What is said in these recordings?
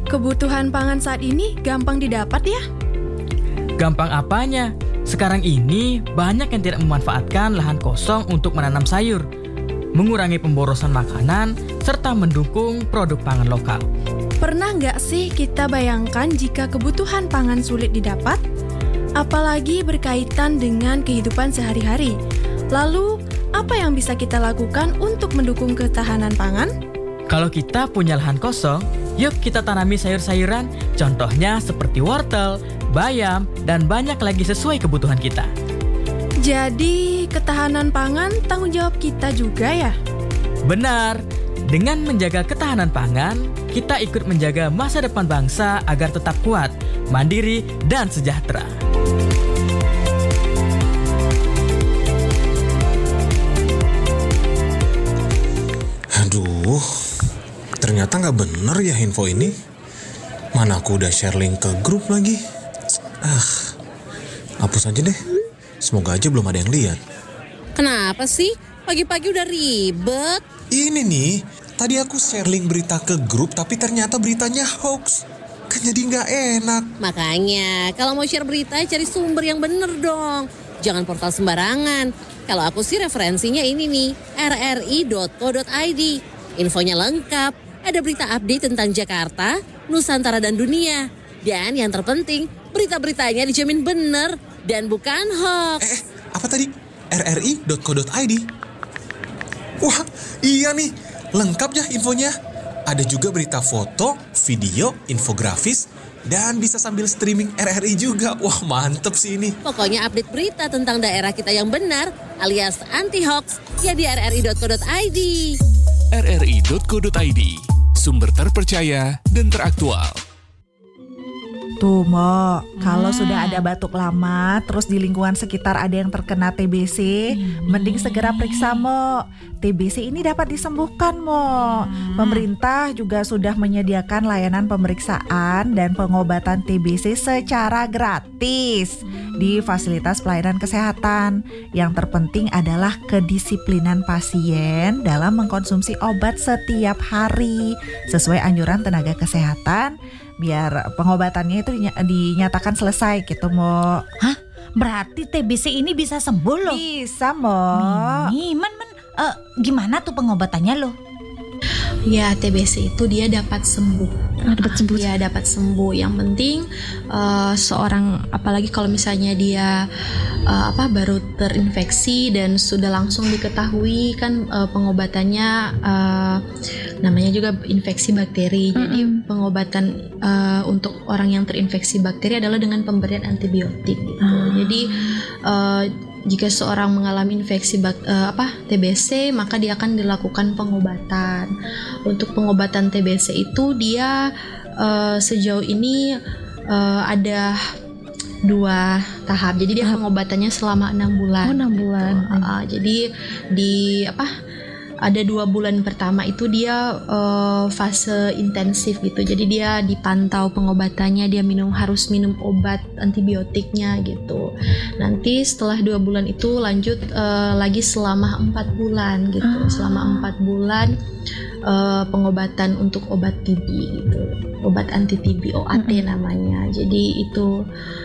kebutuhan pangan saat ini gampang didapat ya? Gampang apanya? Sekarang ini banyak yang tidak memanfaatkan lahan kosong untuk menanam sayur, mengurangi pemborosan makanan, serta mendukung produk pangan lokal. Pernah nggak sih kita bayangkan jika kebutuhan pangan sulit didapat? Apalagi berkaitan dengan kehidupan sehari-hari. Lalu, apa yang bisa kita lakukan untuk mendukung ketahanan pangan? Kalau kita punya lahan kosong, yuk kita tanami sayur-sayuran, contohnya seperti wortel, bayam, dan banyak lagi sesuai kebutuhan kita. Jadi, ketahanan pangan tanggung jawab kita juga ya? Benar, dengan menjaga ketahanan pangan, kita ikut menjaga masa depan bangsa agar tetap kuat, mandiri, dan sejahtera. Aduh, ternyata nggak bener ya info ini. Mana aku udah share link ke grup lagi. Hapus aja deh. Semoga aja belum ada yang lihat. Kenapa sih? Pagi-pagi udah ribet. Ini nih, tadi aku share link berita ke grup tapi ternyata beritanya hoax. Kan jadi nggak enak. Makanya, kalau mau share berita cari sumber yang bener dong. Jangan portal sembarangan. Kalau aku sih referensinya ini nih, rri.co.id. Infonya lengkap, ada berita update tentang Jakarta, Nusantara dan dunia. Dan yang terpenting, berita-beritanya dijamin bener dan bukan hoax. Apa tadi? rri.co.id. Wah, iya nih, lengkap ya infonya. Ada juga berita foto, video, infografis, dan bisa sambil streaming RRI juga. Wah, mantep sih ini. Pokoknya update berita tentang daerah kita yang benar alias anti-hoax ya di rri.co.id. rri.co.id, sumber terpercaya dan teraktual. Tuh Mo, kalau sudah ada batuk lama, terus di lingkungan sekitar ada yang terkena TBC, mending segera periksa Mo. TBC ini dapat disembuhkan Mo. Pemerintah juga sudah menyediakan layanan pemeriksaan dan pengobatan TBC secara gratis di fasilitas pelayanan kesehatan. Yang terpenting adalah kedisiplinan pasien dalam mengkonsumsi obat setiap hari sesuai anjuran tenaga kesehatan, biar pengobatannya itu dinyatakan selesai gitu Mo. Hah? Berarti TBC ini bisa sembuh loh? Bisa Mo. Gimana tuh pengobatannya loh? Ya, TBC itu dia dapat sembuh. Ya, dapat sembuh. Yang penting seorang, apalagi kalau misalnya dia baru terinfeksi dan sudah langsung diketahui kan pengobatannya namanya juga infeksi bakteri. Jadi pengobatan untuk orang yang terinfeksi bakteri adalah dengan pemberian antibiotik gitu. Jadi jika seorang mengalami infeksi TBC, maka dia akan dilakukan pengobatan. Untuk pengobatan TBC itu dia sejauh ini ada 2 tahap. Jadi dia pengobatannya selama 6 bulan. 6 bulan. Jadi ada 2 bulan pertama itu dia fase intensif gitu. Jadi dia dipantau pengobatannya, dia harus minum obat antibiotiknya gitu. Nanti setelah 2 bulan itu lanjut lagi selama 4 bulan gitu. Selama 4 bulan pengobatan untuk obat TB gitu. Obat anti TB, OAT namanya. Jadi itu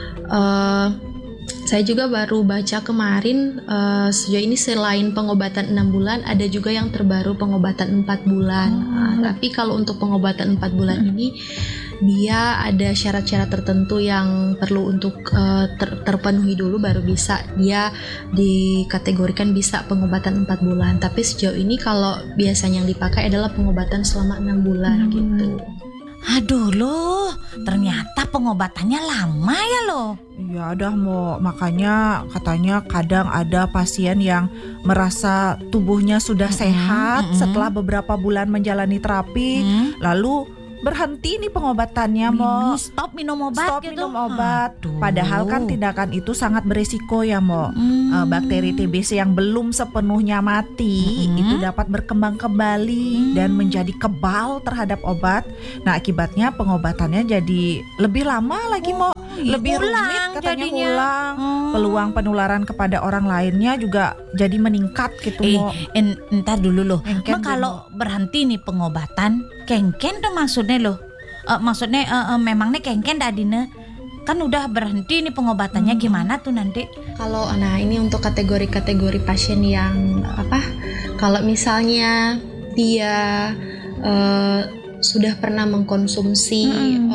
saya juga baru baca kemarin sejauh ini selain pengobatan 6 bulan ada juga yang terbaru pengobatan 4 bulan. Tapi kalau untuk pengobatan 4 bulan ini dia ada syarat-syarat tertentu yang perlu untuk terpenuhi dulu baru bisa dia dikategorikan bisa pengobatan 4 bulan. Tapi sejauh ini kalau biasanya yang dipakai adalah pengobatan selama 6 bulan gitu. Aduh loh, ternyata pengobatannya lama ya loh. Ya udah Mo, makanya katanya kadang ada pasien yang merasa tubuhnya sudah sehat setelah beberapa bulan menjalani terapi, lalu berhenti nih pengobatannya Mo. Stop minum obat gitu. Minum obat. Aduh. Padahal kan tindakan itu sangat berisiko ya Mo. Bakteri TBC yang belum sepenuhnya mati itu dapat berkembang kembali dan menjadi kebal terhadap obat. Nah akibatnya pengobatannya jadi lebih lama lagi Mo. Lebih rumit katanya ulang. Peluang penularan kepada orang lainnya juga jadi meningkat gitu Mo. Entar dulu loh. Kalau berhenti nih pengobatan, kengken tuh maksudnya loh. Maksudnya memangnya kengken dadine kan udah berhenti nih pengobatannya, gimana tuh nanti? Kalau ini untuk kategori-kategori pasien yang kalau misalnya dia sudah pernah mengkonsumsi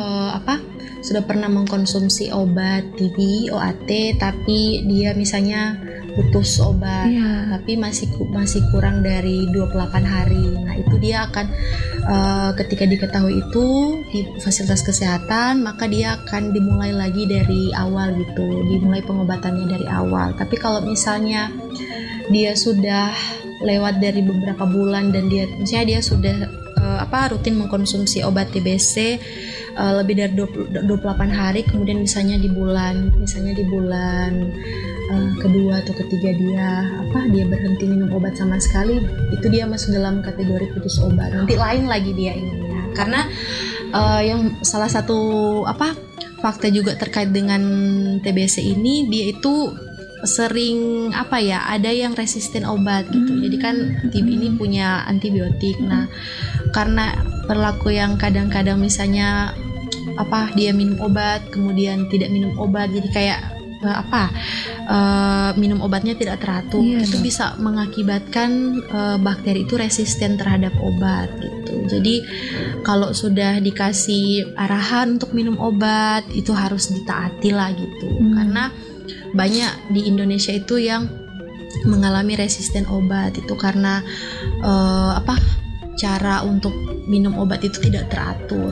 obat TB, OAT, tapi dia misalnya putus obat, tapi masih kurang dari 28 hari. Nah, itu dia akan ketika diketahui itu di fasilitas kesehatan, maka dia akan dimulai lagi dari awal gitu, dimulai pengobatannya dari awal. Tapi kalau misalnya dia sudah lewat dari beberapa bulan dan misalnya dia sudah rutin mengkonsumsi obat TBC lebih dari 28 hari, kemudian misalnya di bulan kedua atau ketiga dia berhenti minum obat sama sekali, itu dia masuk dalam kategori putus obat. Nanti lain lagi dia ininya, karena yang salah satu fakta juga terkait dengan TBC ini, dia itu sering ada yang resisten obat gitu. Jadi kan TB ini punya antibiotik. Nah, karena perilaku yang kadang-kadang misalnya dia minum obat kemudian tidak minum obat, jadi kayak minum obatnya tidak teratur, itu bisa mengakibatkan bakteri itu resisten terhadap obat gitu. Jadi kalau sudah dikasih arahan untuk minum obat, itu harus ditaati lah gitu. Karena banyak di Indonesia itu yang mengalami resisten obat itu karena cara untuk minum obat itu tidak teratur.